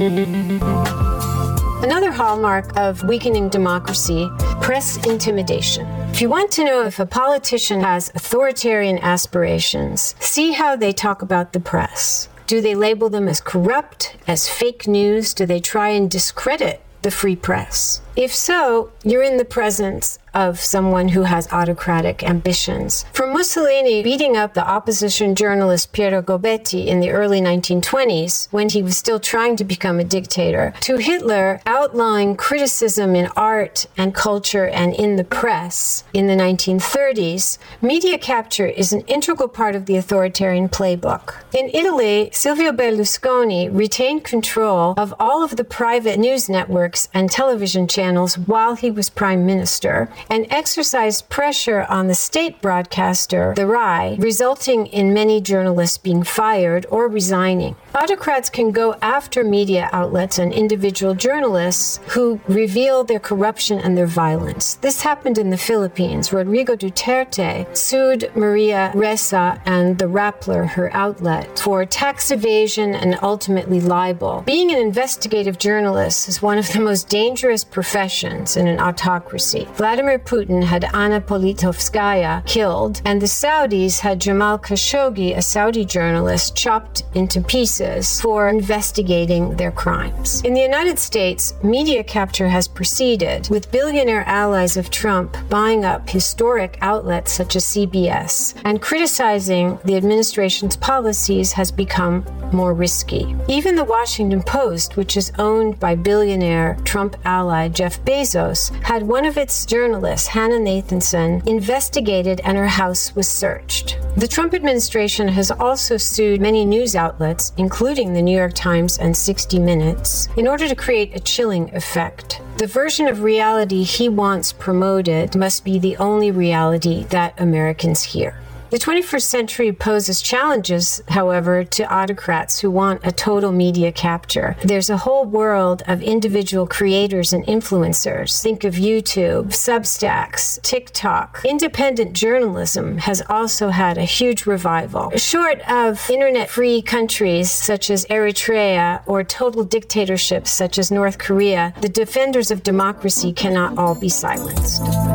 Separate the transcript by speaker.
Speaker 1: Another hallmark of weakening democracy, press intimidation. If you want to know if a politician has authoritarian aspirations, see how they talk about the press. Do they label them as corrupt, as fake news? Do they try and discredit the free press? If so, you're in the presence of someone who has autocratic ambitions. From Mussolini beating up the opposition journalist Piero Gobetti in the early 1920s, when he was still trying to become a dictator, to Hitler outlawing criticism in art and culture and in the press in the 1930s, media capture is an integral part of the authoritarian playbook. In Italy, Silvio Berlusconi retained control of all of the private news networks and television channels while he was prime minister, and exercised pressure on the state broadcaster, the RAI, resulting in many journalists being fired or resigning. Autocrats can go after media outlets and individual journalists who reveal their corruption and their violence. This happened in the Philippines. Rodrigo Duterte sued Maria Ressa and the Rappler, her outlet, for tax evasion and ultimately libel. Being an investigative journalist is one of the most dangerous professions in an autocracy. Vladimir Putin had Anna Politkovskaya killed, and the Saudis had Jamal Khashoggi, a Saudi journalist, chopped into pieces for investigating their crimes. In the United States, media capture has proceeded, with billionaire allies of Trump buying up historic outlets such as CBS, and criticizing the administration's policies has become more risky. Even the Washington Post, which is owned by billionaire Trump ally Jeff Bezos, had one of its journalists, Hannah Nathanson, investigated and her house was searched. The Trump administration has also sued many news outlets, including the New York Times and 60 Minutes, in order to create a chilling effect. The version of reality he wants promoted must be the only reality that Americans hear. The 21st century poses challenges, however, to autocrats who want a total media capture. There's a whole world of individual creators and influencers. Think of YouTube, Substacks, TikTok. Independent journalism has also had a huge revival. Short of internet-free countries such as Eritrea or total dictatorships such as North Korea, the defenders of democracy cannot all be silenced.